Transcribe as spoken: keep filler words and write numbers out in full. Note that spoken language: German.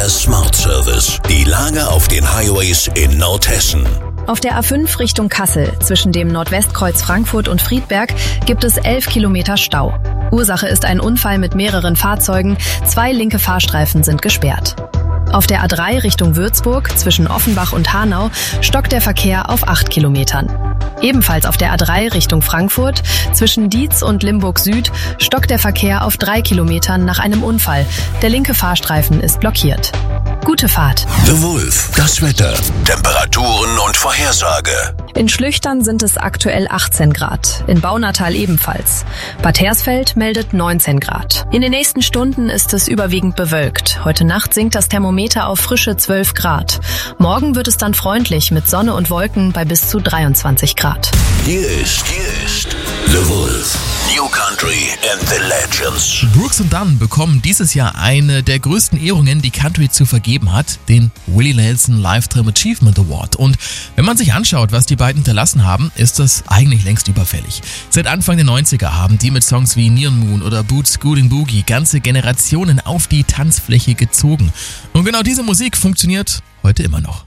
Verkehr Smart Service. Die Lage auf den Highways in Nordhessen. Auf der A fünf Richtung Kassel zwischen dem Nordwestkreuz Frankfurt und Friedberg gibt es elf Kilometer Stau. Ursache ist ein Unfall mit mehreren Fahrzeugen. Zwei linke Fahrstreifen sind gesperrt. Auf der A drei Richtung Würzburg zwischen Offenbach und Hanau stockt der Verkehr auf acht Kilometern. Ebenfalls auf der A drei Richtung Frankfurt zwischen Dietz und Limburg Süd stockt der Verkehr auf drei Kilometern nach einem Unfall. Der linke Fahrstreifen ist blockiert. Gute Fahrt. The Wolf, das Wetter, Temperaturen und Vorhersage. In Schlüchtern sind es aktuell achtzehn Grad, in Baunatal ebenfalls. Bad Hersfeld meldet neunzehn Grad. In den nächsten Stunden ist es überwiegend bewölkt. Heute Nacht sinkt das Thermometer auf frische zwölf Grad. Morgen wird es dann freundlich mit Sonne und Wolken bei bis zu dreiundzwanzig Grad. Hier ist, hier ist The Wolf. New Country and the Legends. Brooks und Dunn bekommen dieses Jahr eine der größten Ehrungen, die Country zu vergeben hat, den Willie Nelson Lifetime Achievement Award. Und wenn man sich anschaut, was die beiden hinterlassen haben, ist das eigentlich längst überfällig. Seit Anfang der neunziger haben die mit Songs wie Neon Moon oder Boots Scooting Boogie ganze Generationen auf die Tanzfläche gezogen. Und genau diese Musik funktioniert heute immer noch.